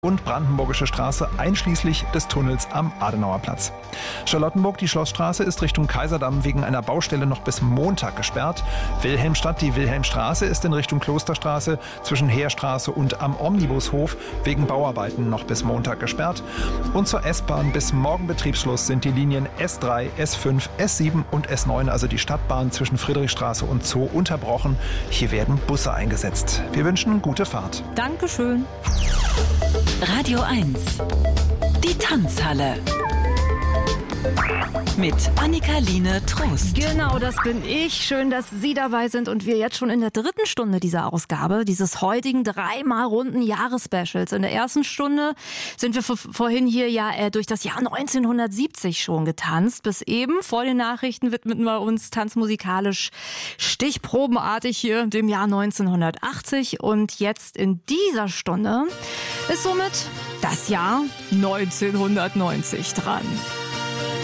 und Brandenburgische Straße einschließlich des Tunnels am Adenauerplatz. Charlottenburg, die Schlossstraße, ist Richtung Kaiserdamm wegen einer Baustelle noch bis Montag gesperrt. Wilhelmstadt, die Wilhelmstraße, ist in Richtung Klosterstraße zwischen Heerstraße und am Omnibushof wegen Bauarbeiten noch bis Montag gesperrt. Und zur S-Bahn bis morgen Betriebsschluss sind die Linien S3, S5, S7 und S9, also die Stadtbahn zwischen Friedrichstraße und Zoo, unterbrochen. Hier werden Busse eingesetzt. Wir wünschen gute Fahrt. Dankeschön. Radio 1, die Tanzhalle. Mit Annika-Line Trost. Genau, das bin ich. Schön, dass Sie dabei sind und wir jetzt schon in der 3. Stunde dieser Ausgabe dieses heutigen 3-mal runden Jahresspecials. In der ersten Stunde sind wir vorhin hier durch das Jahr 1970 schon getanzt. Bis eben vor den Nachrichten widmeten wir uns tanzmusikalisch stichprobenartig hier dem Jahr 1980. Und jetzt in dieser Stunde ist somit das Jahr 1990 dran.